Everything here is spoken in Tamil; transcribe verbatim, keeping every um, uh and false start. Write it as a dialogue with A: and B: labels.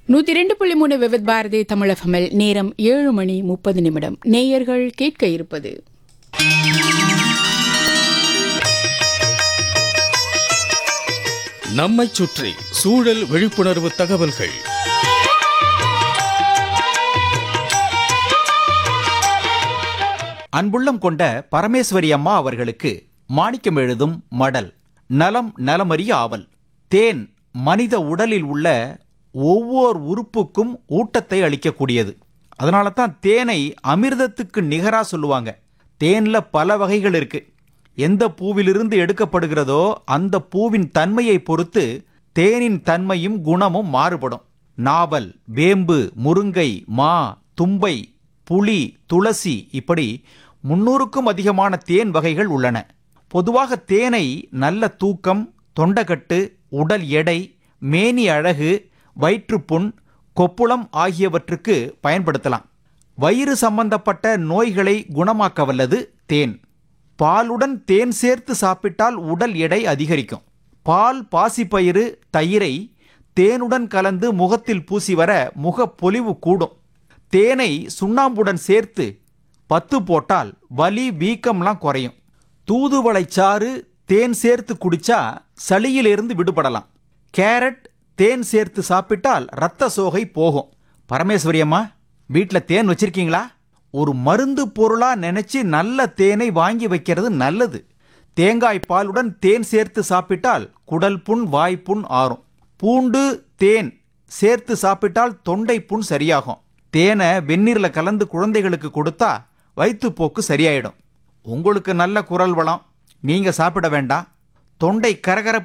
A: நூத்தி ரெண்டு புள்ளி மூணு விவித் பாரதி தமிழகமில் நேரம் ஏழு மணி முப்பது நிமிடம். நேயர்கள் கேட்க இருப்பது
B: நம்மைச் சுற்றி சூழல் விழிப்புணர்வு தகவல்கள்.
C: அன்புள்ளம் கொண்ட பரமேஸ்வரி அம்மா அவர்களுக்கு மாணிக்கம் எழுதும் மடல். நலம் நலமறிய ஆவல். தேன் மனித உடலில் உள்ள ஒவ்வொரு உறுப்புக்கும் ஊட்டத்தை அளிக்கக்கூடியது. அதனால தான் தேனை அமிர்தத்துக்கு நிகரா சொல்லுவாங்க. தேன்ல பல வகைகள் இருக்கு. எந்த பூவிலிருந்து எடுக்கப்படுகிறதோ அந்த பூவின் தன்மையை பொறுத்து தேனின் தன்மையும் குணமும் மாறுபடும். நாவல், வேம்பு, முருங்கை, மா, தும்பை, புளி, துளசி இப்படி முன்னூறுக்கும் அதிகமான தேன் வகைகள் உள்ளன. பொதுவாக தேனை நல்ல தூக்கம், தொண்டகட்டு, உடல் எடை, மேனி அழகு, வயிற்றுப்புண், கொப்புளம் ஆகியவற்றுக்கு பயன்படுத்தலாம். வயிறு சம்பந்தப்பட்ட நோய்களை குணமாக்க வல்லது தேன். பாலுடன் தேன் சேர்த்து சாப்பிட்டால் உடல் எடை அதிகரிக்கும். பால், பாசிப்பயிறு, தயிரை தேனுடன் கலந்து முகத்தில் பூசி வர முகப்பொலிவு கூடும். தேனை சுண்ணாம்புடன் சேர்த்து பத்து போட்டால் வலி, வீக்கம்லாம் குறையும். தூதுவளைச்சாறு தேன் சேர்த்து குடிச்சா சளியிலிருந்து விடுபடலாம். கேரட் தேன் சேர்த்து சாப்பிட்டால் இரத்த சோகை போகும். பரமேஸ்வரி அம்மா, வீட்டில் தேன் வச்சிருக்கீங்களா? ஒரு மருந்து பொருளா நினைச்சு நல்ல தேனை வாங்கி வைக்கிறது நல்லது. தேங்காய் பாலுடன் தேன் சேர்த்து சாப்பிட்டால் குடல் புண், வாய்ப்புண் ஆறும். பூண்டு தேன் சேர்த்து சாப்பிட்டால் தொண்டை புண் சரியாகும். தேனை வெந்நீரில் கலந்து குழந்தைகளுக்கு கொடுத்தா வயிற்றுப்போக்கு சரியாயிடும். உங்களுக்கு நல்ல குரல் வளம், நீங்க சாப்பிட வேண்டாம். தொண்டை கரகரப்பு